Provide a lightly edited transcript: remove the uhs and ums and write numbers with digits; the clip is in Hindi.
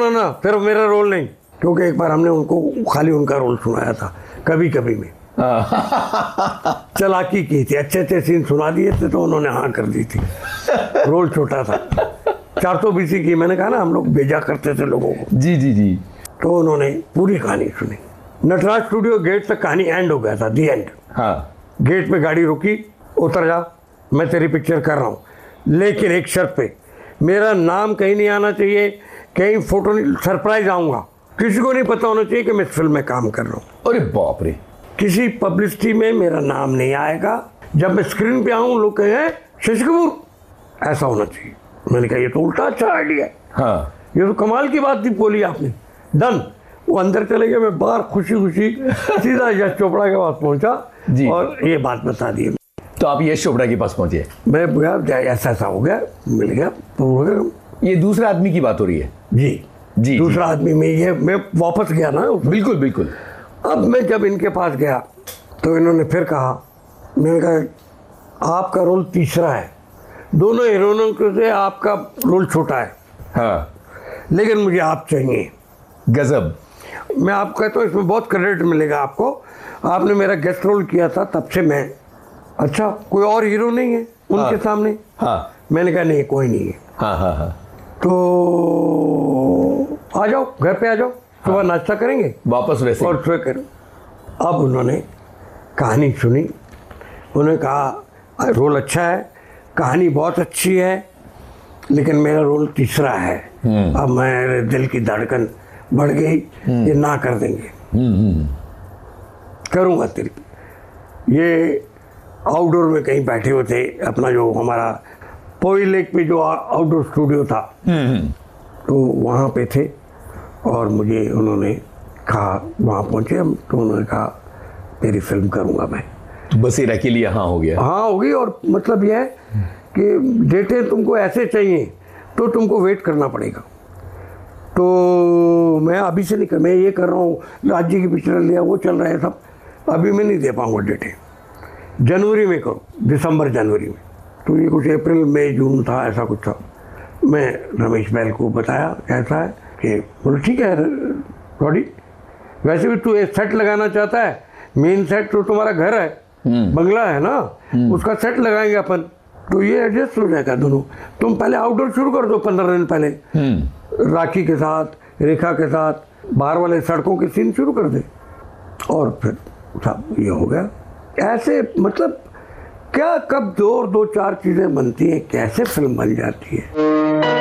सुनाना, फिर मेरा रोल नहीं, क्योंकि एक बार हमने उनको खाली उनका रोल सुनाया था कभी कभी में। चालाकी की थी, अच्छे अच्छे सीन सुना दिए थे तो उन्होंने हाँ कर दी थी। रोल छोटा था, 420 की, मैंने कहा ना हम लोग भेजा करते थे लोगों को। जी जी जी। तो उन्होंने पूरी कहानी सुनी। नटराज स्टूडियो गेट तक कहानी एंड हो गया था, दी एंड। हाँ। गेट पे गाड़ी रुकी, उतर जा, मैं तेरी पिक्चर कर रहा हूँ, लेकिन एक शर्त पे, मेरा नाम कहीं नहीं आना चाहिए, कहीं फोटो नहीं, सरप्राइज आऊँगा, किसी को नहीं पता होना चाहिए कि मैं इस फिल्म में काम कर रहा हूँ। अरे बाप रे। किसी पब्लिसिटी में मेरा नाम नहीं आएगा, जब मैं स्क्रीन पे आऊँ लोग कहें शशि कपूर, ऐसा होना चाहिए। मैंने कहा ये तो उल्टा अच्छा आइडिया है। हाँ। ये तो कमाल की बात थी, बोली आपने, डन। वो अंदर चले गए, मैं बाहर खुशी खुशी सीधा यश चोपड़ा के पास पहुंचा और ये बात बता दी। तो आप यश चोपड़ा के पास पहुंचे? मैं ऐसा ऐसा हो गया, मिल गया, हो गया। ये दूसरे आदमी की बात हो रही है? जी जी, दूसरा आदमी में ये, मैं वापस गया ना। बिल्कुल बिल्कुल। अब मैं जब इनके पास गया तो इन्होंने फिर कहा, मैंने कहा आपका रोल तीसरा है, दोनों हीरोइनों से आपका रोल छोटा है। हाँ। लेकिन मुझे आप चाहिए। गजब। मैं आपको कहता हूँ इसमें बहुत क्रेडिट मिलेगा आपको, आपने मेरा गेस्ट रोल किया था, तब से मैं, अच्छा कोई और हीरो नहीं है उनके सामने? हाँ। मैंने कहा नहीं कोई नहीं है। हाँ हाँ हाँ। तो आ जाओ घर पे, आ जाओ, सुबह नाश्ता करेंगे वापस वैसे और सोए करें। अब उन्होंने कहानी सुनी, उन्होंने कहा रोल अच्छा है, कहानी बहुत अच्छी है, लेकिन मेरा रोल तीसरा है। अब मेरे दिल की धड़कन बढ़ गई, ये ना कर देंगे। करूँगा तेरी। ये आउटडोर में कहीं बैठे हुए थे, अपना जो हमारा पोई लेक पे जो आउटडोर स्टूडियो था, तो वहाँ पे थे और मुझे उन्होंने कहा, वहाँ पहुँचे हम, तो उन्होंने कहा तेरी फिल्म करूँगा मैं। बस ये अकेले यहाँ हो गया? हाँ हो गई। और मतलब यह है कि डेटें तुमको ऐसे चाहिए तो तुमको वेट करना पड़ेगा। तो मैं अभी से नहीं कर, मैं ये कर रहा हूँ, राज्य की पिक्चर लिया, वो चल रहा है सब, अभी मैं नहीं दे पाऊँगा डेटें, जनवरी में करो, दिसंबर जनवरी में। तो ये कुछ अप्रैल मई जून था, ऐसा कुछ था। मैं रमेश बैल को बताया कैसा है, कि बोलो ठीक है रॉडी, वैसे भी तू एक सेट लगाना चाहता है, मेन सेट तो तुम्हारा घर है, बंगला है ना, उसका सेट लगाएंगे अपन, तो ये एडजस्ट हो जाएगा दोनों। तुम पहले आउटडोर शुरू कर दो 15 दिन पहले, राखी के साथ, रेखा के साथ, बाहर वाले सड़कों के सीन शुरू कर दे, और फिर सब ये हो गया। ऐसे मतलब क्या, कब दो चार चीज़ें बनती हैं, कैसे फिल्म बन जाती है।